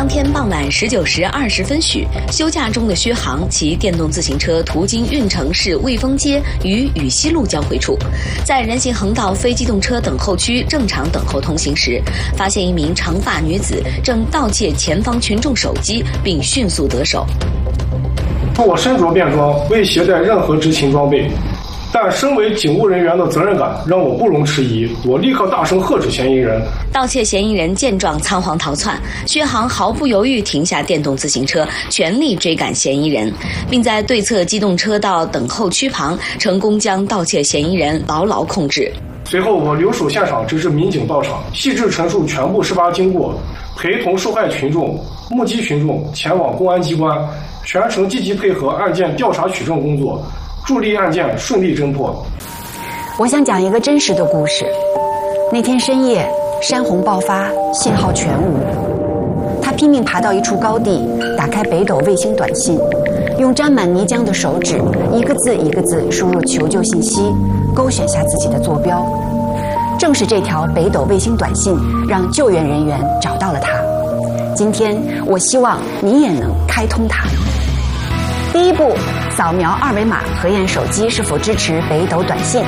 天傍晚19时20分许，休假中的薛航骑电动自行车途经运城市卫丰街与禹西路交汇处，在人行横道非机动车等候区正常等候通行时，发现一名长发女子正盗窃前方群众手机，并迅速得手。 我身着便装，未携带任何执勤装备。但身为警务人员的责任感让我不容迟疑，我立刻大声喝止嫌疑人。 盗窃嫌疑人见状仓皇逃窜，薛航毫不犹豫停下电动自行车，全力追赶嫌疑人，并在对侧机动车道等候区旁成功将盗窃嫌疑人牢牢控制。 随后我留守现场，直至民警到场，细致陈述全部事发经过，陪同受害群众、目击群众前往公安机关，全程积极配合案件调查取证工作，助力案件顺利侦破。 我想讲一个真实的故事。那天深夜，山洪爆发，信号全无。他拼命爬到一处高地，打开北斗卫星短信，用沾满泥浆的手指一个字一个字输入求救信息，勾选下自己的坐标。正是这条北斗卫星短信让救援人员找到了他。今天我希望你也能开通它。第一步，扫描二维码核验手机是否支持北斗短信。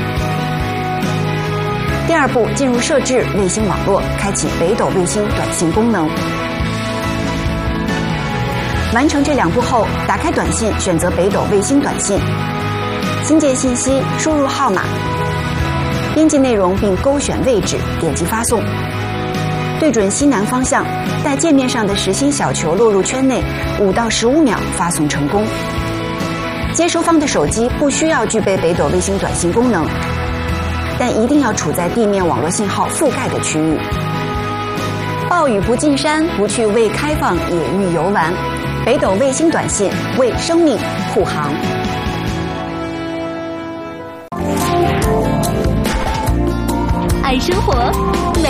第二步，进入设置卫星网络，开启北斗卫星短信功能。完成这2步后，打开短信，选择北斗卫星短信，新建信息，输入号码，编辑内容并勾选位置，点击发送。对准西南方向，待界面上的实心小球落入圈内，5到15秒发送成功。接收方的手机不需要具备北斗卫星短信功能，但一定要处在地面网络信号覆盖的区域。暴雨不进山，不去未开放野域游玩。北斗卫星短信为生命护航。 爱生活，美